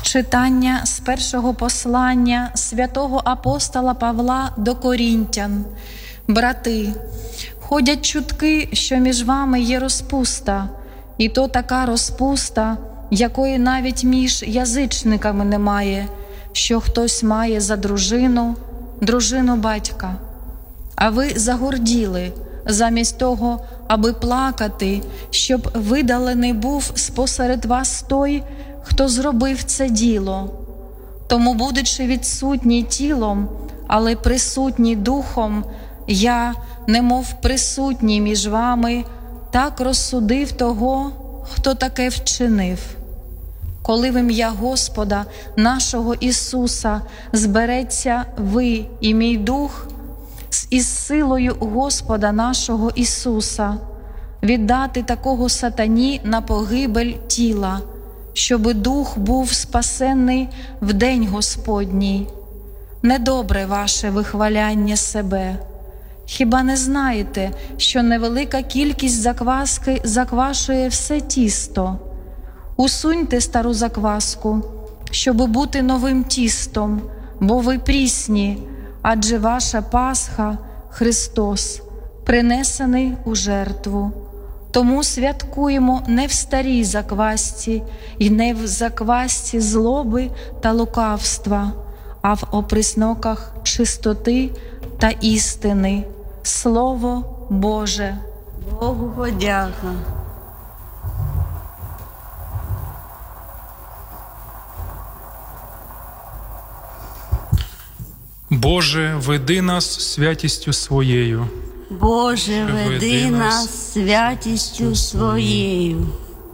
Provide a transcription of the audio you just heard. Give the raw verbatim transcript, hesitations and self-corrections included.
Читання з першого послання святого апостола Павла до Корінтян. Брати, ходять чутки, що між вами є розпуста, і то така розпуста, якої навіть між язичниками немає, що хтось має за дружину, дружину батька. А ви загорділи, замість того, аби плакати, щоб видалений був спосеред вас той, хто зробив це діло. Тому, будучи відсутній тілом, але присутній духом, я, немов присутній між вами, так розсудив того, хто таке вчинив. Коли в ім'я Господа нашого Ісуса збереться ви і мій дух, із силою Господа нашого Ісуса, віддати такого сатані на погибель тіла, щоби дух був спасенний в день Господній. Недобре ваше вихваляння себе. Хіба не знаєте, що невелика кількість закваски заквашує все тісто? Усуньте стару закваску, щоби бути новим тістом, бо ви прісні, адже ваша Пасха – Христос, принесений у жертву. Тому святкуємо не в старій заквасці і не в заквасці злоби та лукавства, а в оприсноках чистоти та істини. Слово Боже. Богу подяка. Боже, веди нас святістю Своєю. Боже, веди нас святістю Своєю.